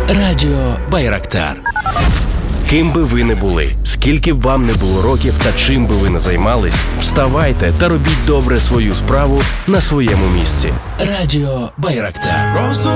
Радіо Байрактар. Ким би ви не були, скільки б вам не було років та чим би ви не займались, вставайте та робіть добре свою справу на своєму місці. Радіо Байрактар.